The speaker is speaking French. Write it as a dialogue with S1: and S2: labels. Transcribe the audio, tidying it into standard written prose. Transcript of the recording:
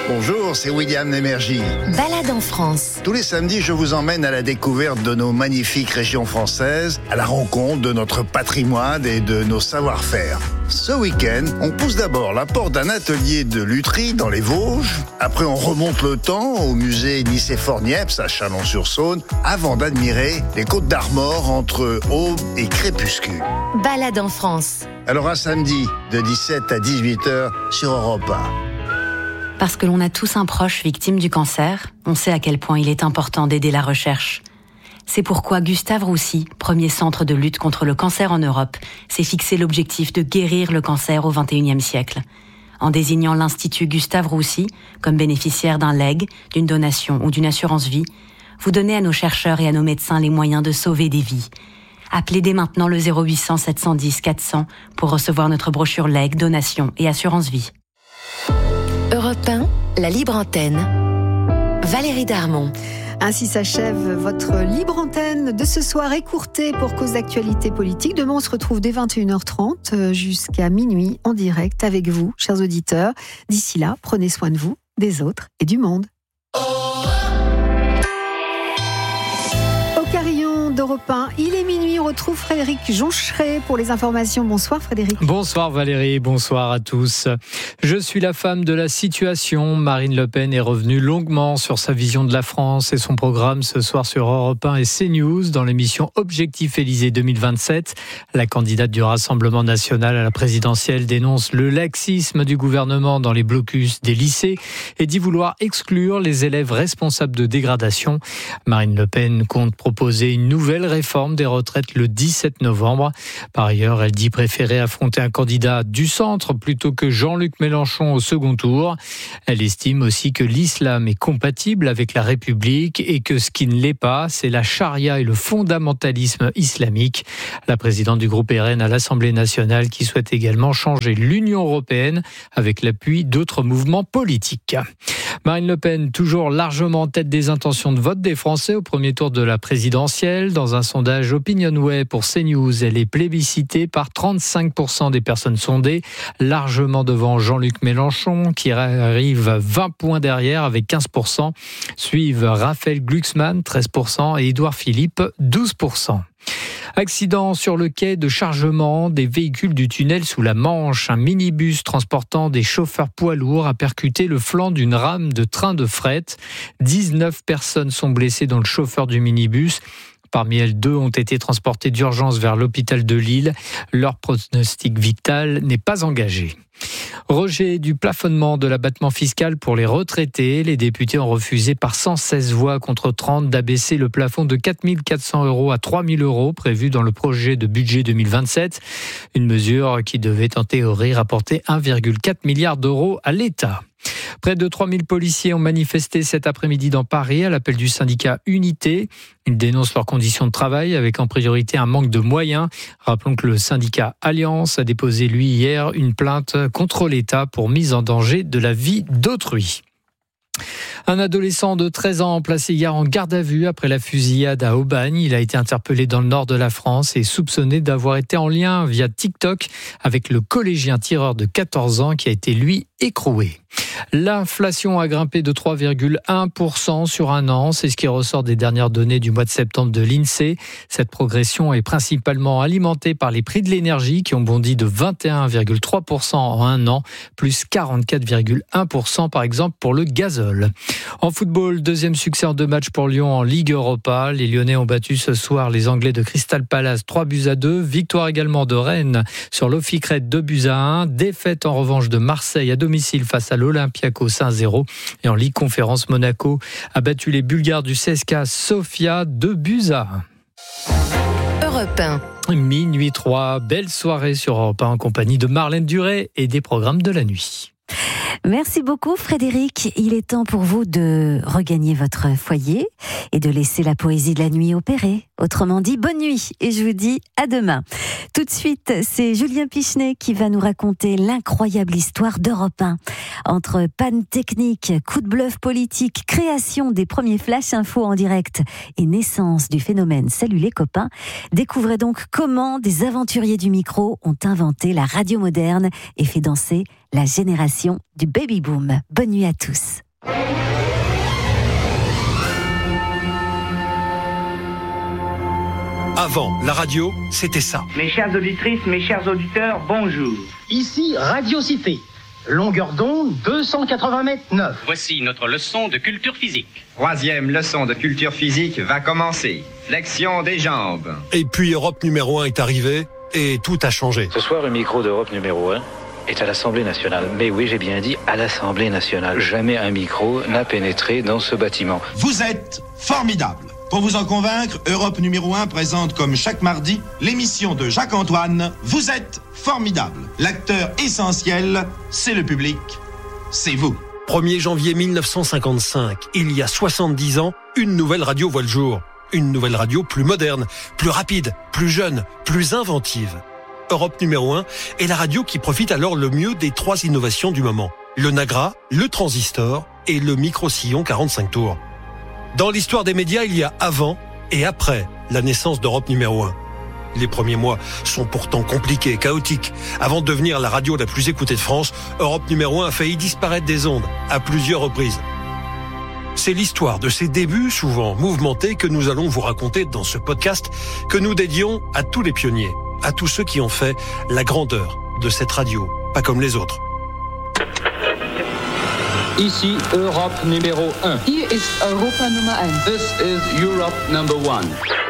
S1: Bonjour, c'est William Lémergie.
S2: Balade en France.
S1: Tous les samedis, je vous emmène à la découverte de nos magnifiques régions françaises, à la rencontre de notre patrimoine et de nos savoir-faire. Ce week-end, on pousse d'abord la porte d'un atelier de lutherie dans les Vosges. Après, on remonte le temps au musée Nicéphore-Niepce à Chalon-sur-Saône, avant d'admirer les Côtes d'Armor entre aube et crépuscule.
S2: Balade en France.
S1: Alors à samedi, de 17 à 18h sur Europe 1.
S3: Parce que l'on a tous un proche victime du cancer, on sait à quel point il est important d'aider la recherche. C'est pourquoi Gustave Roussy, premier centre de lutte contre le cancer en Europe, s'est fixé l'objectif de guérir le cancer au XXIe siècle. En désignant l'Institut Gustave Roussy comme bénéficiaire d'un legs, d'une donation ou d'une assurance vie, vous donnez à nos chercheurs et à nos médecins les moyens de sauver des vies. Appelez dès maintenant le 0800 710 400 pour recevoir notre brochure legs, donation et assurance vie.
S2: Europe 1, la libre antenne. Valérie Darmon.
S4: Ainsi s'achève votre libre antenne de ce soir écourtée pour cause d'actualité politique. Demain, on se retrouve dès 21h30 jusqu'à minuit en direct avec vous, chers auditeurs. D'ici là, prenez soin de vous, des autres et du monde. Au carillon d'Europe 1, il est minuit. On retrouve Frédéric Joncheret pour les informations. Bonsoir Frédéric.
S5: Bonsoir Valérie, bonsoir à tous. Je suis la femme de la situation. Marine Le Pen est revenue longuement sur sa vision de la France et son programme ce soir sur Europe 1 et CNews dans l'émission Objectif Élysée 2027. La candidate du Rassemblement national à la présidentielle dénonce le laxisme du gouvernement dans les blocus des lycées et dit vouloir exclure les élèves responsables de dégradation. Marine Le Pen compte proposer une nouvelle réforme des retraites le 17 novembre. Par ailleurs, elle dit préférer affronter un candidat du centre plutôt que Jean-Luc Mélenchon au second tour. Elle estime aussi que l'islam est compatible avec la République et que ce qui ne l'est pas, c'est la charia et le fondamentalisme islamique. La présidente du groupe RN à l'Assemblée nationale qui souhaite également changer l'Union européenne avec l'appui d'autres mouvements politiques. Marine Le Pen, toujours largement en tête des intentions de vote des Français au premier tour de la présidentielle. Dans un sondage Opinionway pour CNews, elle est plébiscitée par 35% des personnes sondées, largement devant Jean-Luc Mélenchon, qui arrive 20 points derrière avec 15%. Suivent Raphaël Glucksmann, 13%, et Édouard Philippe, 12%. Accident sur le quai de chargement des véhicules du tunnel sous la Manche. Un minibus transportant des chauffeurs poids lourds a percuté le flanc d'une rame de train de fret. 19 personnes sont blessées dont le chauffeur du minibus. Parmi elles, 2 ont été transportées d'urgence vers l'hôpital de Lille. Leur pronostic vital n'est pas engagé. Rejet du plafonnement de l'abattement fiscal pour les retraités. Les députés ont refusé par 116 voix contre 30 d'abaisser le plafond de 4 400 € à 3 000 € prévu dans le projet de budget 2027. Une mesure qui devait en théorie rapporter 1,4 milliard d'euros à l'État. Près de 3 000 policiers ont manifesté cet après-midi dans Paris à l'appel du syndicat Unité. Ils dénoncent leurs conditions de travail avec en priorité un manque de moyens. Rappelons que le syndicat Alliance a déposé lui hier une plainte contre l'État pour mise en danger de la vie d'autrui. Un adolescent de 13 ans placé hier en garde à vue après la fusillade à Aubagne. Il a été interpellé dans le nord de la France et soupçonné d'avoir été en lien via TikTok avec le collégien tireur de 14 ans qui a été lui écroué. L'inflation a grimpé de 3,1% sur un an. C'est ce qui ressort des dernières données du mois de septembre de l'INSEE. Cette progression est principalement alimentée par les prix de l'énergie qui ont bondi de 21,3% en un an, plus 44,1% par exemple pour le gazole. En football, deuxième succès en 2 matchs pour Lyon en Ligue Europa. Les Lyonnais ont battu ce soir les Anglais de Crystal Palace 3-2. Victoire également de Rennes sur l'Ophicrète 2-1. Défaite en revanche de Marseille à domicile face à l'Olympiakos 1-0. Et en Ligue Conférence, Monaco a battu les Bulgares du CSKA Sofia 2-1.
S2: Europe 1.
S5: Minuit 3, belle soirée sur Europe 1 en compagnie de Marlène Duret et des programmes de la nuit.
S3: Merci beaucoup Frédéric. Il est temps pour vous de regagner votre foyer et de laisser la poésie de la nuit opérer. Autrement dit, bonne nuit et je vous dis à demain. Tout de suite, c'est Julien Pichenet qui va nous raconter l'incroyable histoire d'Europe 1
S6: Entre panne technique, coup de bluff politique, création des premiers flash infos en direct et naissance du phénomène Salut les copains, découvrez donc comment des aventuriers du micro ont inventé la radio moderne et fait danser la génération du baby-boom. Bonne nuit à tous.
S7: Avant, la radio, c'était ça.
S8: Mes chères auditrices, mes chers auditeurs, bonjour.
S9: Ici, Radio Cité. Longueur d'onde, 280 mètres 9.
S10: Voici notre leçon de culture physique.
S11: Troisième leçon de culture physique va commencer. Flexion des jambes.
S7: Et puis Europe numéro 1 est arrivé et tout a changé.
S12: Ce soir, le micro d'Europe numéro 1 est à l'Assemblée nationale. Mais oui, j'ai bien dit à l'Assemblée nationale. Jamais un micro n'a pénétré dans ce bâtiment.
S13: Vous êtes formidables. Pour vous en convaincre, Europe numéro 1 présente comme chaque mardi l'émission de Jacques-Antoine. Vous êtes formidables. L'acteur essentiel, c'est le public, c'est vous.
S7: 1er janvier 1955, il y a 70 ans, une nouvelle radio voit le jour. Une nouvelle radio plus moderne, plus rapide, plus jeune, plus inventive. Europe numéro 1 est la radio qui profite alors le mieux des 3 innovations du moment. Le Nagra, le transistor et le micro-sillon 45 tours. Dans l'histoire des médias, il y a avant et après la naissance d'Europe numéro 1. Les premiers mois sont pourtant compliqués, chaotiques. Avant de devenir la radio la plus écoutée de France, Europe numéro 1 a failli disparaître des ondes à plusieurs reprises. C'est l'histoire de ces débuts, souvent mouvementés, que nous allons vous raconter dans ce podcast que nous dédions à tous les pionniers, à tous ceux qui ont fait la grandeur de cette radio, pas comme les autres.
S14: Ici Europe numéro 1.
S15: Hier ist Europa Nummer 1.
S14: This is Europe number 1.